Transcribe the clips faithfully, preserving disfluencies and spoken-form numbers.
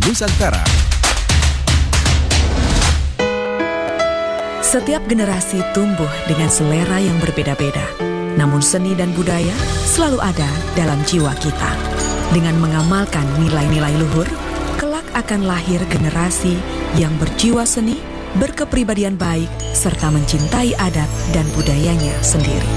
Nusantara. Setiap generasi tumbuh dengan selera yang berbeda-beda. Namun seni dan budaya selalu ada dalam jiwa kita. Dengan mengamalkan nilai-nilai luhur, kelak akan lahir generasi yang berjiwa seni, berkepribadian baik, serta mencintai adat dan budayanya sendiri.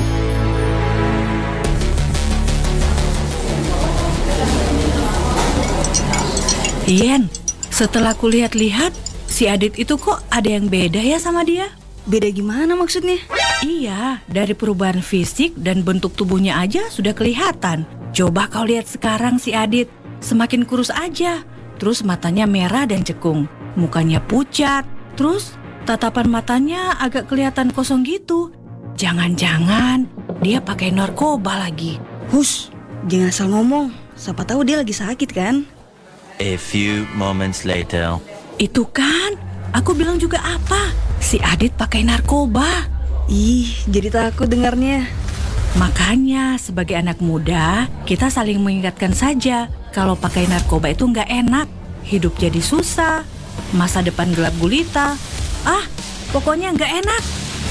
Yen, setelah kulihat-lihat, si Adit itu kok ada yang beda ya sama dia? Beda gimana maksudnya? Iya, dari perubahan fisik dan bentuk tubuhnya aja sudah kelihatan. Coba kau lihat sekarang si Adit, semakin kurus aja. Terus matanya merah dan cekung, mukanya pucat. Terus tatapan matanya agak kelihatan kosong gitu. Jangan-jangan dia pakai narkoba lagi. Hus, jangan asal ngomong. Siapa tahu dia lagi sakit kan? A few moments later. Itu kan, aku bilang juga apa? Si Adit pakai narkoba. Ih, jadi takut dengarnya. Makanya sebagai anak muda, kita saling mengingatkan saja kalau pakai narkoba itu nggak enak. Hidup jadi susah, masa depan gelap gulita. Ah, pokoknya nggak enak.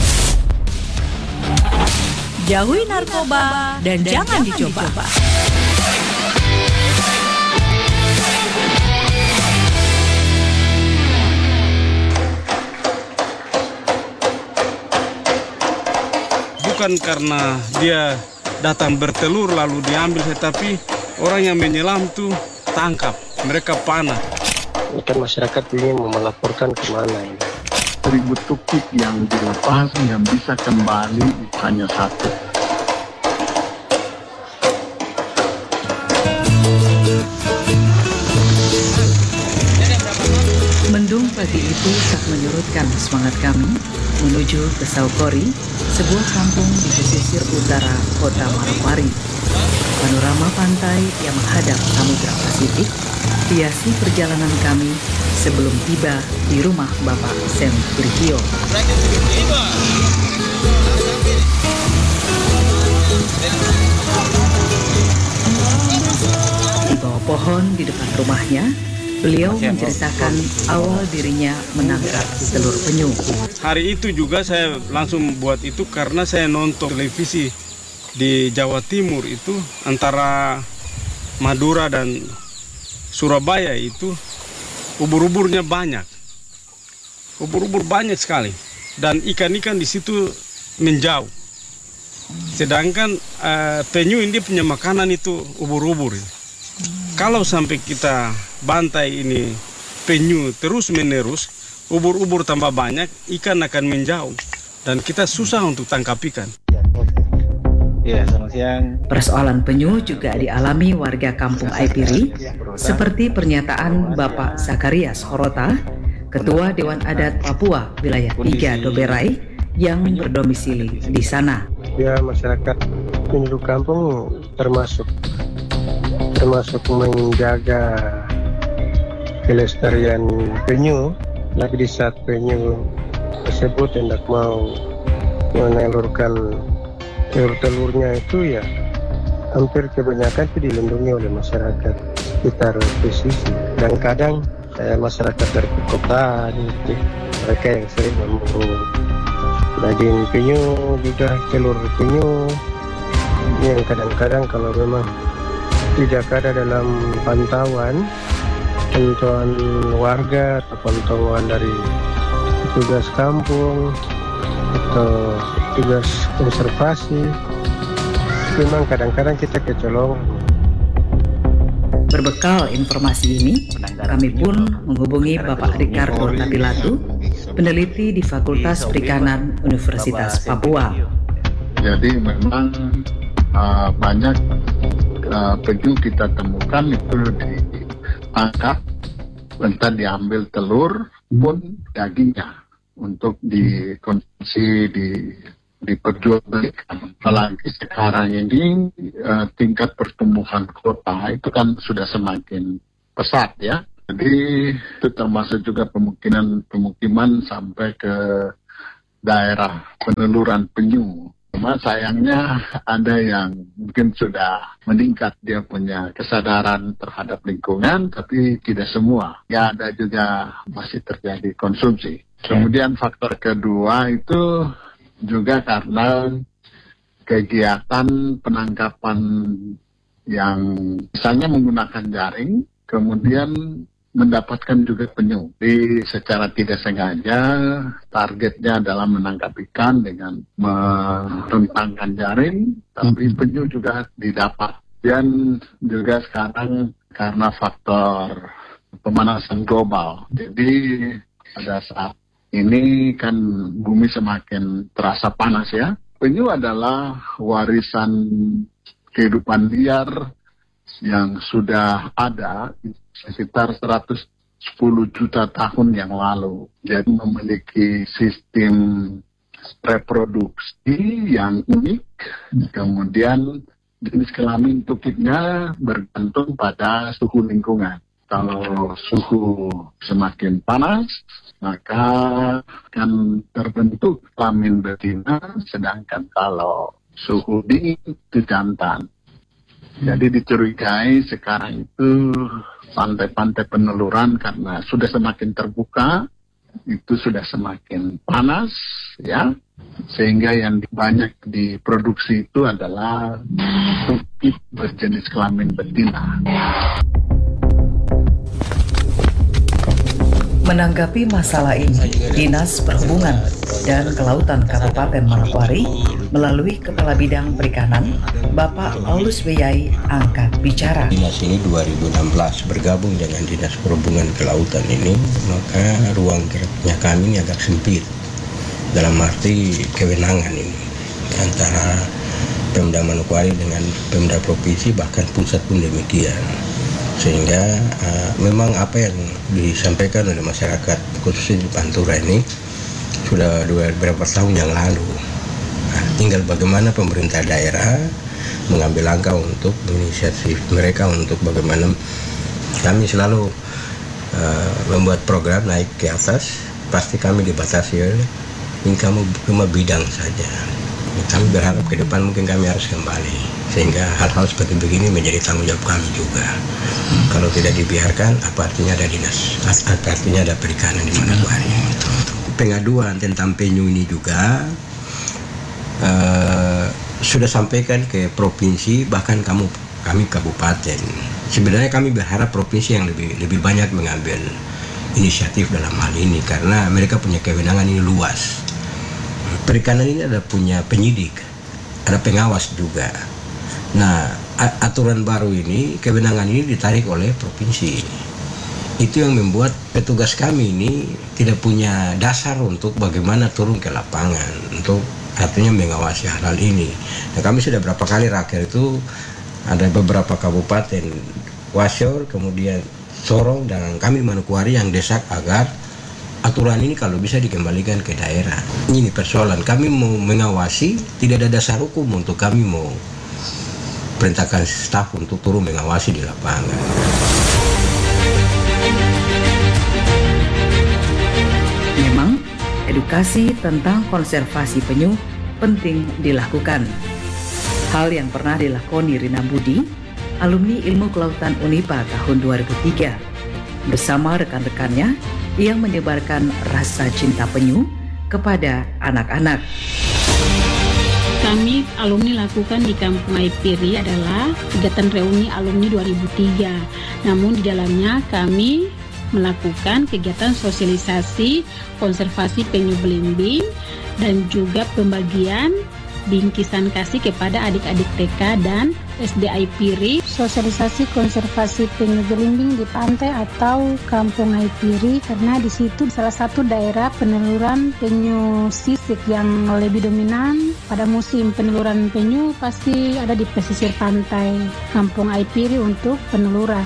Jauhi narkoba dan, dan jangan, jangan dicoba. dicoba. Bukan karena dia datang bertelur lalu diambil, tetapi orang yang menyelam tuh tangkap, mereka panah. Ini kan masyarakat ini mau melaporkan kemana ini? Seribu tukik yang dilepas yang bisa kembali hanya satu. Mendung pagi itu tak menyurutkan semangat kami menuju ke Saukori, sebuah kampung di pesisir utara kota Manokwari. Panorama pantai yang menghadap Samudra Pasifik hiasi perjalanan kami sebelum tiba di rumah Bapak Sem Kirikio. Di bawah pohon di depan rumahnya, beliau menceritakan awal dirinya menangkap telur penyu. Hari itu juga saya langsung buat itu karena saya nonton televisi di Jawa Timur itu antara Madura dan Surabaya itu ubur-uburnya banyak. Ubur-ubur banyak sekali dan ikan-ikan di situ menjauh. Sedangkan uh, penyu ini punya makanan itu ubur-ubur. Kalau sampai kita bantai ini penyu terus-menerus, ubur-ubur tambah banyak, ikan akan menjauh. Dan kita susah untuk tangkap ikan. Ya, selamat siang. Persoalan penyu juga dialami warga kampung Aipiri, seperti pernyataan Bapak Zakarias Horota, Ketua Dewan Adat Papua Wilayah tiga Doberai, yang berdomisili di sana. Ya, masyarakat penduduk kampung termasuk termasuk menjaga kelestarian penyu, tapi di saat penyu tersebut hendak mau menelurkan telur-telurnya itu ya hampir kebanyakan itu dilindungi oleh masyarakat sekitar pesisir. Dan kadang eh, masyarakat dari perkotaan itu mereka yang sering memburu daging penyu, juga telur penyu yang kadang-kadang kalau memang tidak ada dalam pantauan pantauan warga atau pantauan dari petugas kampung atau petugas konservasi, memang kadang-kadang kita kecolongan. Berbekal informasi ini, kami pun menghubungi Bapak Ricardo Tapilatu, peneliti di Fakultas Perikanan Universitas Papua. Jadi memang uh, banyak uh, penyu kita temukan itu ditangkap, entah diambil telur pun dagingnya untuk dikonsumsi, di diperjualbelikan. Apalagi sekarang ini uh, tingkat pertumbuhan kota itu kan sudah semakin pesat ya. Jadi itu termasuk juga pemukiman pemukiman sampai ke daerah peneluran penyu. Cuma sayangnya ada yang mungkin sudah meningkat dia punya kesadaran terhadap lingkungan, tapi tidak semua. Ya ada juga masih terjadi konsumsi. Kemudian faktor kedua itu juga karena kegiatan penangkapan yang misalnya menggunakan jaring, kemudian mendapatkan juga penyu. Jadi secara tidak sengaja targetnya adalah menangkap ikan dengan merentangkan jaring, tapi penyu juga didapat. Dan juga sekarang karena faktor pemanasan global. Jadi pada saat ini kan bumi semakin terasa panas ya. Penyu adalah warisan kehidupan liar yang sudah ada sekitar seratus sepuluh juta tahun yang lalu. Jadi memiliki sistem reproduksi yang unik. Kemudian jenis kelamin tukiknya bergantung pada suhu lingkungan. Kalau suhu semakin panas, maka akan terbentuk kelamin betina, sedangkan kalau suhu dingin itu jantan. Jadi dicurigai sekarang itu pantai-pantai peneluran karena sudah semakin terbuka, itu sudah semakin panas, ya, sehingga yang banyak diproduksi itu adalah tukik berjenis kelamin betina. Menanggapi masalah ini, Dinas Perhubungan dan Kelautan Kabupaten Manokwari melalui Kepala Bidang Perikanan, Bapak Paulus Beyai, angkat bicara. Dinas ini dua ribu enam belas bergabung dengan Dinas Perhubungan Kelautan ini, maka ruang geraknya kami ini agak sempit dalam arti kewenangan ini antara Pemda Manokwari dengan Pemda Provinsi, bahkan pusat pun demikian. Sehingga uh, memang apa yang disampaikan oleh masyarakat khususnya di Pantura ini sudah dua, beberapa tahun yang lalu. Nah, tinggal bagaimana pemerintah daerah mengambil langkah untuk inisiatif mereka untuk bagaimana kami selalu uh, membuat program naik ke atas, pasti kami dibatasi oleh ini kamu cuma bidang saja. Kami berharap ke depan mungkin kami harus kembali sehingga hal-hal seperti begini menjadi tanggung jawab kami juga. Kalau tidak dibiarkan, apa artinya ada dinas? Apa artinya ada perikanan di Manokwari? Pengaduan tentang penyu ini juga uh, sudah sampaikan ke provinsi, bahkan kamu kami kabupaten. Sebenarnya kami berharap provinsi yang lebih lebih banyak mengambil inisiatif dalam hal ini karena mereka punya kewenangan ini luas. Perikanan ini ada punya penyidik, ada pengawas juga. Nah, aturan baru ini, kewenangan ini ditarik oleh provinsi. Itu yang membuat petugas kami ini tidak punya dasar untuk bagaimana turun ke lapangan, untuk artinya mengawasi hal-hal ini. Nah, kami sudah berapa kali raker itu, ada beberapa kabupaten, Wasior, kemudian Sorong, dan kami Manokwari yang desak agar aturan ini kalau bisa dikembalikan ke daerah. Ini persoalan, kami mau mengawasi, tidak ada dasar hukum untuk kami mau perintahkan staf untuk turun mengawasi di lapangan. Memang, edukasi tentang konservasi penyu penting dilakukan. Hal yang pernah dilakoni Rina Budi, alumni Ilmu Kelautan Unipa tahun dua ribu tiga, bersama rekan-rekannya yang menyebarkan rasa cinta penyu kepada anak-anak. Kami alumni lakukan di Kampung Aipiri adalah kegiatan reuni alumni dua ribu tiga. Namun di dalamnya kami melakukan kegiatan sosialisasi konservasi penyu belimbing dan juga pembagian bingkisan kasih kepada adik-adik T K dan S D Aipiri. Sosialisasi konservasi penyu belimbing di pantai atau Kampung Aipiri karena di situ salah satu daerah peneluran penyu sisik yang lebih dominan pada musim peneluran penyu pasti ada di pesisir pantai Kampung Aipiri untuk peneluran.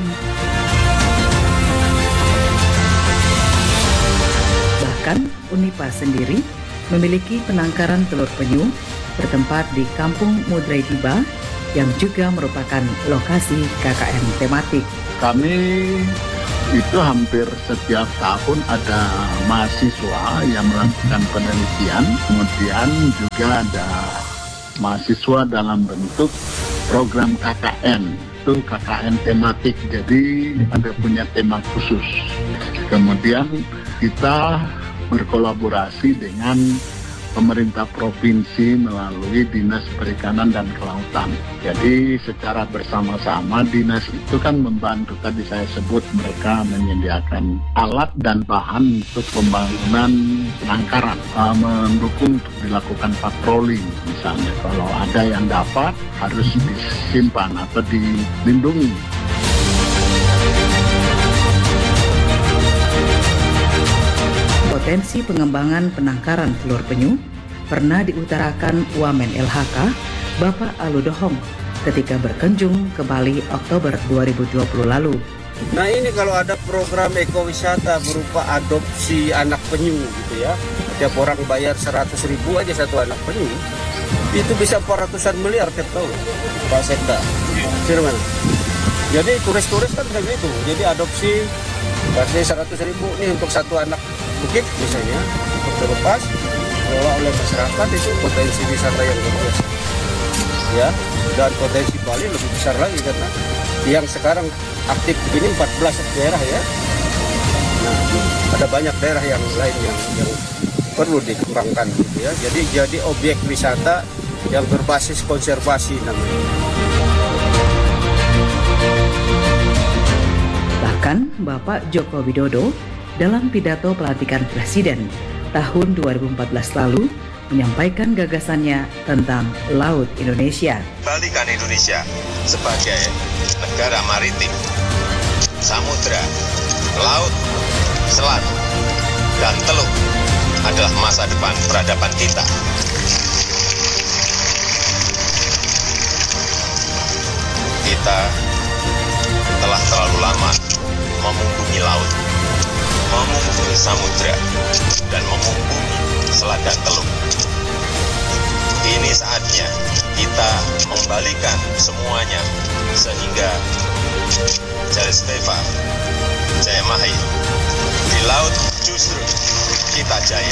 Bahkan Unipa sendiri memiliki penangkaran telur penyu bertempat di Kampung Mudrai Tiba yang juga merupakan lokasi K K M tematik. Kami itu hampir setiap tahun ada mahasiswa yang melakukan penelitian, kemudian juga ada mahasiswa dalam bentuk program K K N. Itu K K N tematik, jadi ada punya tema khusus. Kemudian kita berkolaborasi dengan pemerintah provinsi melalui Dinas Perikanan dan Kelautan. Jadi secara bersama-sama dinas itu kan membantu, tadi saya sebut mereka menyediakan alat dan bahan untuk pembangunan penangkaran, uh, mendukung untuk dilakukan patroli misalnya. Kalau ada yang dapat harus disimpan atau dilindungi. Potensi pengembangan penangkaran telur penyu pernah diutarakan Wamen L H K Bapak Aludohong ketika berkunjung ke Bali Oktober dua ribu dua puluh lalu. Nah ini kalau ada program ekowisata berupa adopsi anak penyu gitu ya, tiap orang bayar seratus ribu aja satu anak penyu, itu bisa empat ratusan miliar tiap tahun Pak Sekda. Firman. Jadi turis-turis kan kayak gitu, jadi adopsi kasih seratus ribu nih untuk satu anak bukit misalnya, untuk terlepas dikelola oleh masyarakat, itu potensi wisata yang luar biasa ya. Dan potensi Bali lebih besar lagi karena yang sekarang aktif ini empat belas daerah ya. Nah, ada banyak daerah yang lain yang, yang perlu dikembangkan gitu ya. Jadi jadi objek wisata yang berbasis konservasi namanya. Bahkan Bapak Joko Widodo dalam pidato pelantikan Presiden tahun dua ribu empat belas lalu menyampaikan gagasannya tentang Laut Indonesia. Kembalikan Indonesia sebagai negara maritim, samudra, laut, selat, dan teluk adalah masa depan peradaban kita. Kita telah terlalu lama memunggungi laut, memunggungi samudra, dan memunggungi selat dan teluk. Ini saatnya kita mengembalikan semuanya sehingga Jaya Steva, Jaya Mahir, di laut justru kita jaya.